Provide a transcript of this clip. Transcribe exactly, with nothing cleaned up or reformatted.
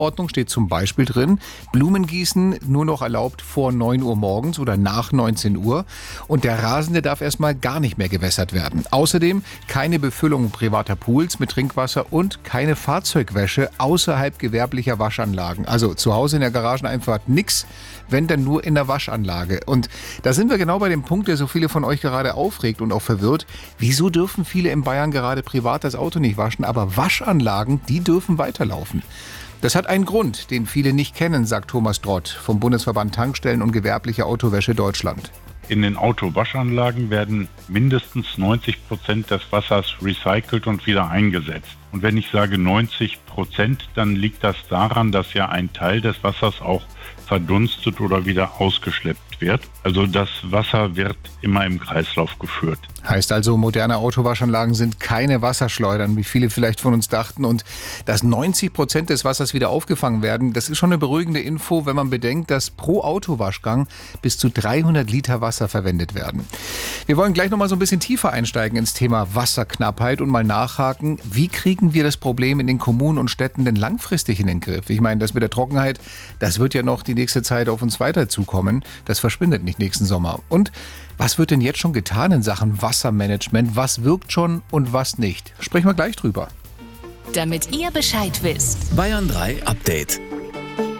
Ordnung steht zum Beispiel drin, Blumengießen nur noch erlaubt vor neun Uhr morgens oder nach neunzehn Uhr und der Rasen, der darf erstmal gar nicht mehr gewässert werden. Außerdem keine Befüllung privater Pools mit Trinkwasser und keine Fahrzeugwäsche außerhalb gewerblicher Waschanlagen. Also zu Hause in der Garageneinfahrt nix, wenn dann nur in der Waschanlage. Und da sind wir genau bei dem Punkt, der so viele von euch gerade aufregt und auch verwirrt. Wieso dürfen viele in Bayern gerade privat das Auto nicht waschen, aber Waschanlagen, die dürfen weiterlaufen? Das hat einen Grund, den viele nicht kennen, sagt Thomas Drott vom Bundesverband Tankstellen und gewerbliche Autowäsche Deutschland. In den Autowaschanlagen werden mindestens neunzig Prozent des Wassers recycelt und wieder eingesetzt. Und wenn ich sage neunzig Prozent, dann liegt das daran, dass ja ein Teil des Wassers auch verdunstet oder wieder ausgeschleppt wird. Also das Wasser wird immer im Kreislauf geführt. Heißt also, moderne Autowaschanlagen sind keine Wasserschleudern, wie viele vielleicht von uns dachten. Und dass neunzig Prozent des Wassers wieder aufgefangen werden, das ist schon eine beruhigende Info, wenn man bedenkt, dass pro Autowaschgang bis zu dreihundert Liter Wasser verwendet werden. Wir wollen gleich noch mal so ein bisschen tiefer einsteigen ins Thema Wasserknappheit und mal nachhaken, wie kriegen wir das Problem in den Kommunen und Städten denn langfristig in den Griff? Ich meine, das mit der Trockenheit, das wird ja noch die nächste Zeit auf uns weiter zukommen. Das verschwindet nicht nächsten Sommer. Und was wird denn jetzt schon getan in Sachen Wassermanagement? Was wirkt schon und was nicht? Sprechen wir gleich drüber. Damit ihr Bescheid wisst. Bayern drei Update.